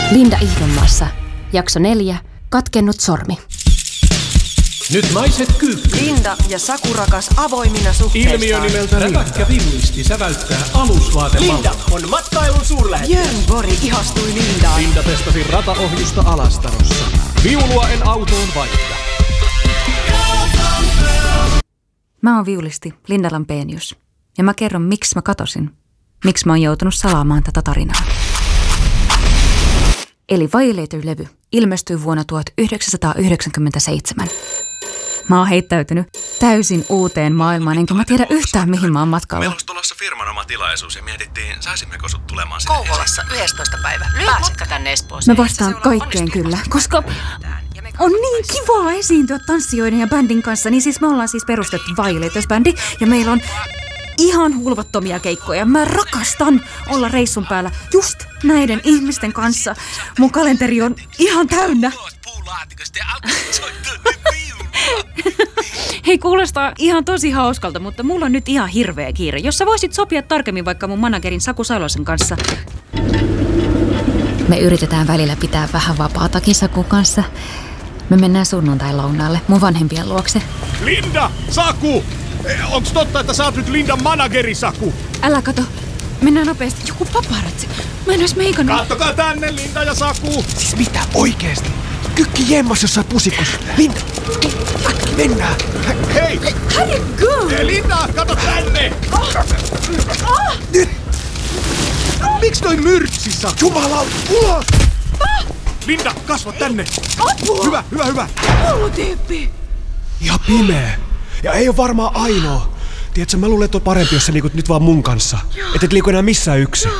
Linda Ihdonmaassa. Jakso 4. Katkennut sormi. Nyt naiset kyykkyyn. Linda ja Sakurakas avoimina suhteistaan. Ilmiö nimeltä räpäkkä villisti säväyttää alusvaatemalla. Linda on matkailun suurlähettiläs. Björn Borg ihastui Lindaan. Linda testasi rataohjusta Alastarossa. Viulua en autoon vaihda. Mä oon viulisti Linda Lampenius ja mä kerron, miksi mä katosin. Miksi mä oon joutunut salaamaan tätä tarinaa. Eli Violator-levy ilmestyi vuonna 1997. Mä oon heittäytynyt täysin uuteen maailmaan, enkä mä tiedä yhtään mihin mä oon matkalla. Meillä olisi tulossa firman oma tilaisuus ja mietittiin, saisimmeko sut tulemaan sinne. Kouvolassa 11. päivä. Pääsetkö tänne Mä Espooseen? vastaan kaikkeen kyllä, koska on niin kivaa esiintyä tanssijoiden ja bändin kanssa. Niin siis me ollaan siis perustettu Violators-bändi ja meillä on ihan hulvattomia keikkoja. Mä rakastan olla reissun päällä just näiden ihmisten kanssa. Mun kalenteri on ihan täynnä. Hei, kuulostaa ihan tosi hauskalta, mutta mulla on nyt ihan hirveä kiire. Jos sä voisit sopia tarkemmin vaikka mun managerin Saku Salosen kanssa. Me yritetään välillä pitää vähän vapaatakin Sakun kanssa. Me mennään sunnuntai-lounaalle mun vanhempien luokse. Linda! Saku! Onks totta, että sä oot nyt Lindan manageri, Saku? Älä kato. Mennään nopeasti. Joku paparazzi. Mä en ois meikannut. Kattokaa tänne, Linda ja Saku! Siis mitä oikeesti? Kykki jemmas jossain pusikossa. Linda, mennään. Hei! Harry, go! Linda, kato tänne! Nyt! Miks toi myrtsissä? Jumala, ulos! Linda, kasva tänne! Apua! Hyvä! Koulutyyppi! Ihan pimeä. Ja ei oo varmaan ainoa. Tiedätkö, mä luulen, että on parempi, jos sä liikut nyt vaan mun kanssa. Et liiku enää missään yksin.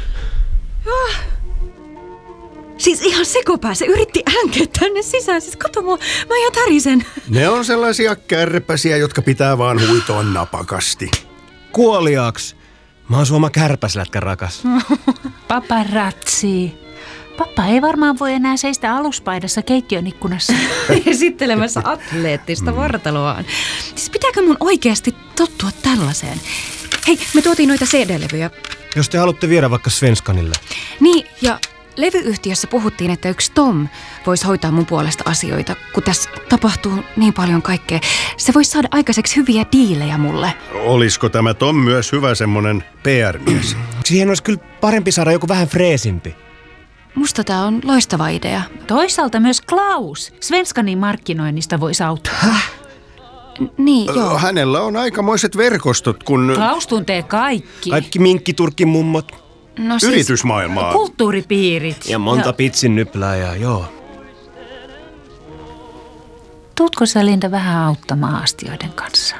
Siis ihan sekopää. Se yritti änkeä tänne sisään. Siis kato mua, mä ihan tärisen. Ne on sellaisia kärpäsiä, jotka pitää vaan huitoa napakasti. Kuoliaaks? Mä oon Suoma kärpäslätkä rakas. Paparazzi. Pappa ei varmaan voi enää seistä aluspaidassa keittiön ikkunassa. Esittelemässä atleettista vartaloaan. Siis pitääkö mun oikeasti tottua tällaiseen? Hei, me tuotiin noita CD-levyjä. Jos te haluatte viedä vaikka Svenskanille. Niin, ja levyyhtiössä puhuttiin, että yksi Tom voisi hoitaa mun puolesta asioita, kun tässä tapahtuu niin paljon kaikkea. Se voisi saada aikaiseksi hyviä diilejä mulle. Olisiko tämä Tom myös hyvä semmonen PR-mies? Siihen olisi kyllä parempi saada joku vähän freesimpi. Musta tää on loistava idea. Toisaalta myös Klaus Svenskanin markkinoinnista voisi auttaa. Niin, joo. Hänellä on aikamoiset verkostot, kun Klaus tuntee kaikki. Kaikki minkkiturkin mummot. No siis, yritysmaailmaa. Kulttuuripiirit. Ja monta pitsin nyplääjää, joo. Tuutko sä, Linda, vähän auttamaan astioiden kanssa?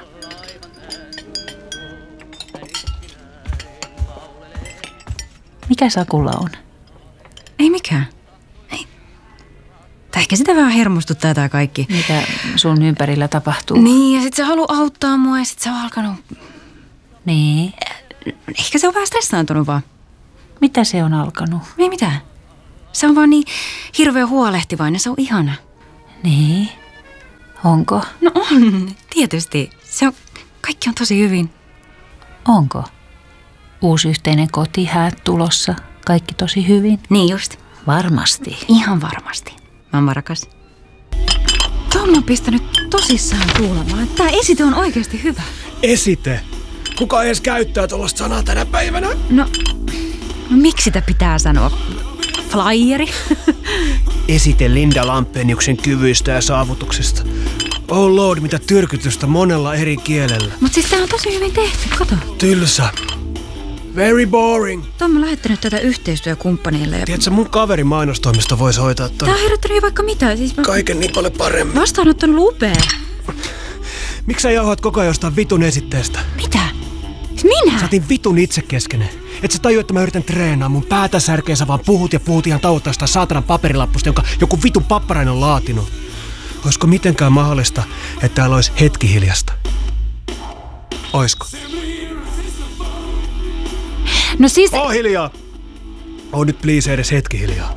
Mikä Sakulla on? Ei mikään. Ei. Tai ehkä sitä vähän hermostuttaa tää kaikki. Mitä sun ympärillä tapahtuu? Niin, ja sit se haluaa auttaa mua ja sit se on alkanut... Niin. Ehkä se on vähän stressaantunut vaan. Mitä se on alkanut? Ei mitään. Se on vaan niin hirveän huolehtivainen, se on ihana. Niin. Onko? No on, tietysti. Kaikki on tosi hyvin. Onko? Uusi yhteinen koti, häät tulossa, kaikki tosi hyvin? Niin just. Varmasti. Ihan varmasti. Mamma rakas. Tom on pistänyt tosissaan kuulemaan. Tää esite on oikeasti hyvä. Esite? Kuka edes käyttää tollaista sanaa tänä päivänä? No miksi sitä pitää sanoa? Flyeri? Esite Linda Lampeniuksen kyvyistä ja saavutuksista. Oh lord, mitä tyrkytystä monella eri kielellä. Mut siis tää on tosi hyvin tehty, kato. Tylsä. Very boring. Tom on lähettänyt tätä yhteistyökumppaneille. Tiedätkö, mun kaveri mainostoimisto voisi hoitaa ton. Tää on herättänyt vaikka mitä. Siis Kaiken niin paljon paremmin. Vastaanottanut upea. Miksi sä jauhat koko ajan jostain vitun esitteestä? Mitä? Minä? Sä otin vitun itsekeskinen. Et sä tajua, että mä yritän treenaa. Mun päätä särkee, sä vaan puhut ihan tauottaa sitä saatanan paperilappusta, jonka joku vitun papparainen on laatinut. Oisko mitenkään mahdollista, että täällä olisi hetki hiljasta? Oisko? No siis... Oo hiljaa! Oo nyt please edes hetki hiljaa.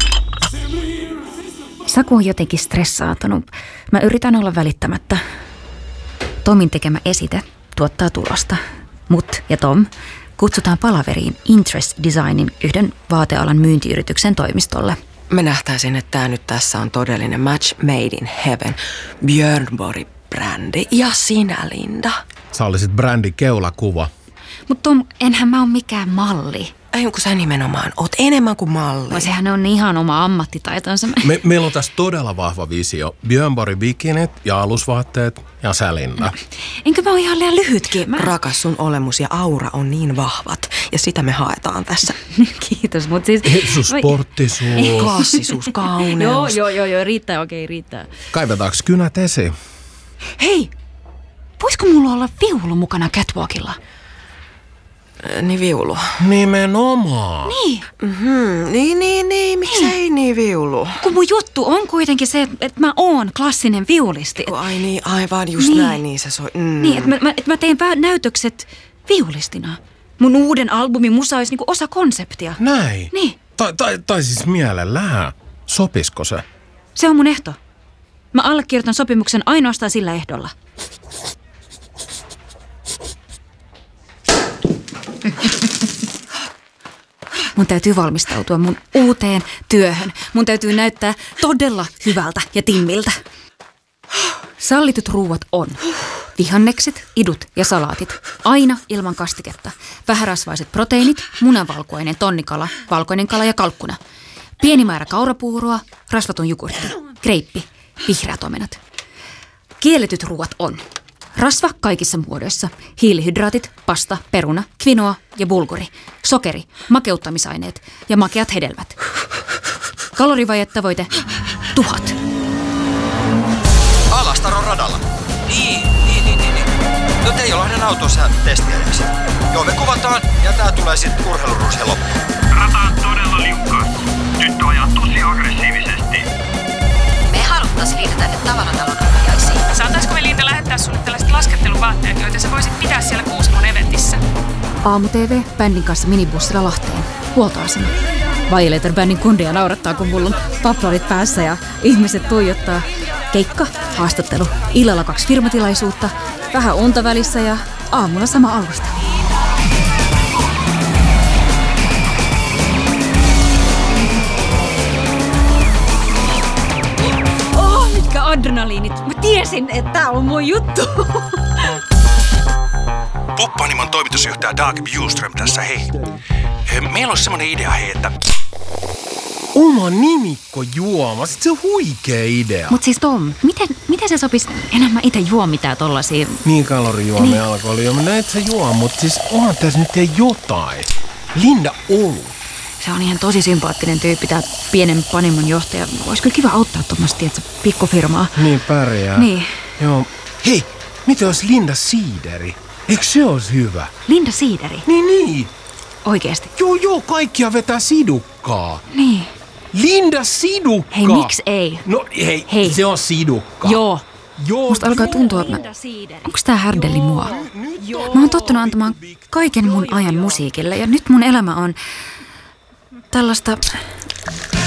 Saku on jotenkin stressaantunut. Mä yritän olla välittämättä. Tomin tekemä esite tuottaa tulosta. Mut ja Tom kutsutaan palaveriin Interest Designin yhden vaatealan myyntiyrityksen toimistolle. Mä nähtäisin, että tää nyt tässä on todellinen match made in heaven. Björn Borg-brändi ja sinä, Linda. Sä olisit brändi keulakuva. Mutta Tom, enhän mä ole mikään malli. Ei, kun sä nimenomaan oot enemmän kuin malli. No, sehän on ihan oma ammattitaitonsa. Meillä on tässä todella vahva visio. Björn Borg bikinit ja alusvaatteet ja sä, Linda. Enkä mä ole ihan liian lyhytkin. Rakas, sun olemus ja aura on niin vahvat. Ja sitä me haetaan tässä. Kiitos, mutta siis... Sun sporttisuus. Klassisuus, kauneus. Joo, riittää, okei, riittää. Kaivetaanko kynät esiin? Hei, voisiko mulla olla viulu mukana catwalkilla? Niin viulu. Nimenomaan. Niin. Niin. Miksei niin viulu? Kun mun juttu on kuitenkin se, että mä oon klassinen viulisti. Ai niin, aivan just niin. Näin, niin se soi. Niin, että mä teen näytökset viulistina. Mun uuden albumin musa olisi niinku osa konseptia. Näin? Niin. Tai siis mielellään. Sopisko se? Se on mun ehto. Mä allekirjoitan sopimuksen ainoastaan sillä ehdolla. Mun täytyy valmistautua mun uuteen työhön. Mun täytyy näyttää todella hyvältä ja timmiltä. Sallitut ruuat on vihannekset, idut ja salaatit. Aina ilman kastiketta. Vähärasvaiset proteiinit, munanvalkuainen, tonnikala, valkoinen kala ja kalkkuna. Pieni määrä kaurapuuroa, rasvaton jogurtti, kreippi, vihreät omenat. Kielletyt ruuat on rasva kaikissa muodoissa, hiilihydraatit, pasta, peruna, kvinoa ja bulguri, sokeri, makeuttamisaineet ja makeat hedelmät. Kalorivajetta 1000. Alastaron radalla. Niin. No Teijo-Lahden autossa testiajaksi. Joo, me kuvataan ja tää tulee sitten urheiluruusheen loppuun. Rata on todella liukkaasti. Tyttö ajaa tosi aggressiivisesti. Me haluttais liitä tänne Tavanotalon ohjaisiin. Saataisko me Liita lähettää sulle tällaiset lasketteluvaatteet, joita sä voisit pitää siellä Kuusamon eventissä? Aamu-TV bändin kanssa minibussilla Lahteen. Huoltoasema. Violator-bändin kundia naurattaa, kun mulla on paplarit päässä ja ihmiset tuijottaa. Keikka, haastattelu, illalla 2 firmatilaisuutta, vähän unta välissä ja aamulla sama alusta. Mitkä adrenaliinit. Mä tiesin, että tää on mun juttu. Poppanimon toimitusjohtaja Dag Bjurström tässä, hei. Meillä on semmonen idea, hei, että... Oma nimikkojuoma, se on huikea idea. Mut siis Tom, miten se sopisi? Enää mä ite juo mitään tollasia. Niin kalorijuomia ja alkoholijuomia, näet sä juo, mut siis onhan tässä nyt jotain. Linda Oulu. Se on ihan tosi sympaattinen tyyppi, tää pienen panimon johtaja. Ois kyllä kiva auttaa tuommoista, tietsä, pikkufirmaa. Niin pärjää. Niin. Joo. Hei, mitä olisi Linda Siideri? Eikö se olisi hyvä? Linda Siideri? Niin. Oikeesti? Joo, kaikkia vetää sidukkaa. Niin. Linda Sidukka! Hei, miksi ei? No hei, se on sidukka. Joo. Musta alkaa tuntua, että onks tää härdelli mua? Mä oon tottunut antamaan kaiken mun ajan musiikille ja nyt mun elämä on tällaista